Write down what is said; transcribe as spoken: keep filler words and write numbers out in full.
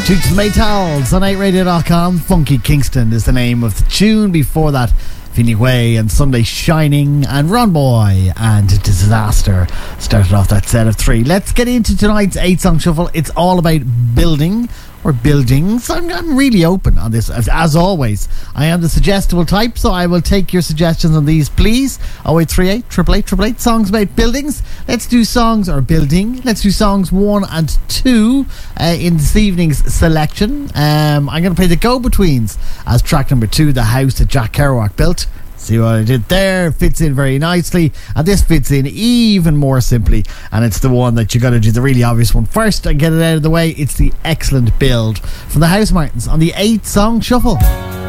Shoots the Maytals on eight radio dot com. Funky Kingston is the name of the tune. Before that, Vinnie Way and Sunday Shining and Ron Boy and Disaster started off that set of three. Let's get into tonight's eight song shuffle. It's all about building or buildings. I'm, I'm really open on this, as, as always. I am the suggestible type, so I will take your suggestions on these, please. oh eight three eight, eight eight eight, eight eight, songs about buildings. Let's do songs, or building. Let's do songs one and two uh, in this evening's selection. Um, I'm going to play the Go-Betweens as track number two, The House That Jack Kerouac Built. See what I did there? Fits in very nicely, and this fits in even more simply, and it's the one that you got to do the really obvious one first and get it out of the way. It's the excellent Build from the House Martins on the eight song shuffle.